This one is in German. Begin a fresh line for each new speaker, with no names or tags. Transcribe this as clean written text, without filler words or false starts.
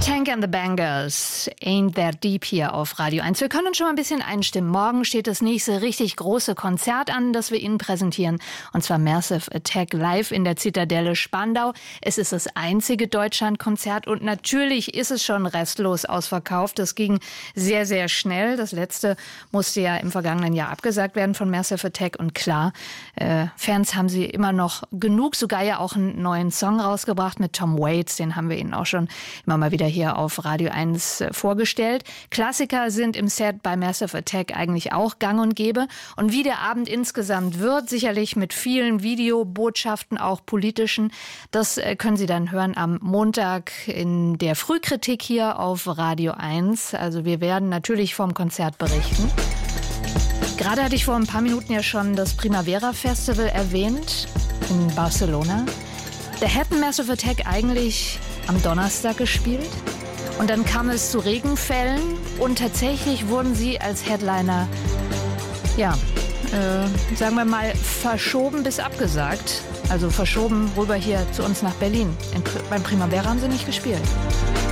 Tank and the Bangers, Ain't That Deep hier auf Radio 1. Wir können uns schon mal ein bisschen einstimmen. Morgen steht das nächste richtig große Konzert an, das wir Ihnen präsentieren. Und zwar Massive Attack live in der Zitadelle Spandau. Es ist das einzige Deutschlandkonzert und natürlich ist es schon restlos ausverkauft. Das ging sehr, sehr schnell. Das letzte musste ja im vergangenen Jahr abgesagt werden von Massive Attack. Und klar, Fans haben sie immer noch genug. Sogar ja auch einen neuen Song rausgebracht mit Tom Waits. Den haben wir Ihnen auch schon immer mal wieder hier auf Radio 1 vorgestellt. Klassiker sind im Set bei Massive Attack eigentlich auch gang und gäbe. Und wie der Abend insgesamt wird, sicherlich mit vielen Videobotschaften, auch politischen, das können Sie dann hören am Montag in der Frühkritik hier auf Radio 1. Also wir werden natürlich vom Konzert berichten. Gerade hatte ich vor ein paar Minuten ja schon das Primavera Festival erwähnt in Barcelona. Da hätten Massive Attack eigentlich am Donnerstag gespielt und dann kam es zu Regenfällen und tatsächlich wurden sie als Headliner, sagen wir mal, verschoben bis abgesagt. Also verschoben rüber hier zu uns nach Berlin. Beim Primavera haben sie nicht gespielt.